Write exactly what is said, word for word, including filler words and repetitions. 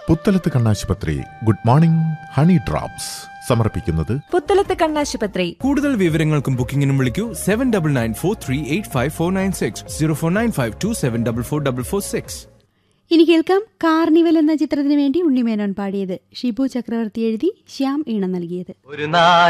പുത്തലത്ത് കണ്ണാശുപത്രി good morning honey drops സമർപ്പിക്കുന്നത് പുത്തലത്ത് കണ്ണാശുപത്രി. കൂടുതൽ വിവരങ്ങൾക്കും ബുക്കിംഗിനും വിളിക്കൂ seven double nine four three eight five four nine six zero four nine five to seven double four double four six. ഇനി കേൾക്കാം carnival എന്ന ചിത്രത്തിന് വേണ്ടി ഉണ്ണിമേനോൻ പാടിയത്, ഷിബു ചക്രവർത്തി എഴുതി ശ്യാം ഈണം നൽകിയത്.